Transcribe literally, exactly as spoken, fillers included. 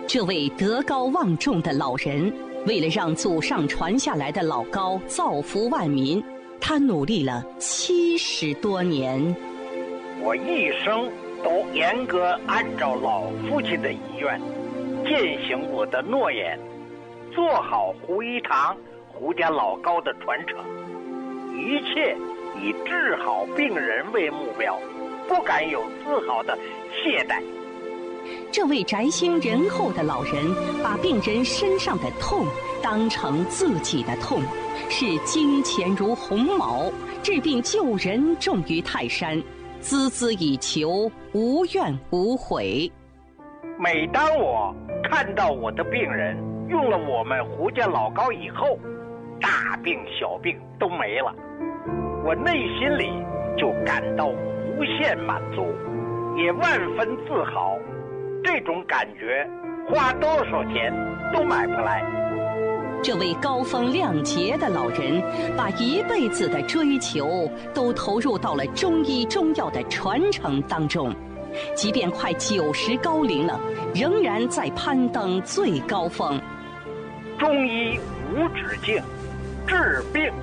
这位德高望重的老人，为了让祖上传下来的老膏造福万民，他努力了七十多年。 我一生都严格按照老父亲的遗愿，践行我的诺言，做好胡一堂胡家老膏的传承，一切以治好病人为目标，不敢有丝毫的懈怠。 这位宅心仁厚的老人，把病人身上的痛当成自己的痛，视金钱如鸿毛，治病救人重于泰山，孜孜以求，无怨无悔。 每当我看到我的病人用了我们胡家老膏以后，大病小病都没了，我内心里就感到无限满足，也万分自豪。这种感觉花多少钱都买不来。 这位高风亮节的老人，把一辈子的追求都投入到了中医中药的传承当中，即便快九十高龄了，仍然在攀登最高峰。 中医无止境，治病